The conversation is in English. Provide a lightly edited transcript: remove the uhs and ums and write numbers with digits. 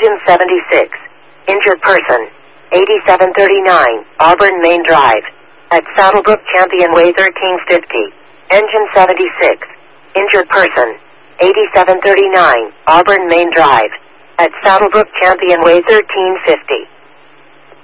Engine 76. Injured person. 8739, Auburn Main Drive. At Saddlebrook Championway 1350. Engine 76. Injured person. 8739, Auburn Main Drive. At Saddlebrook Championway 1350.